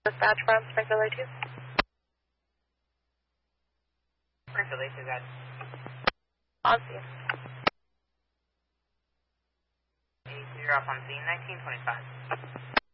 Dispatch from Springfield A2. Springfield A2, got On scene. A0 off on scene, 1925.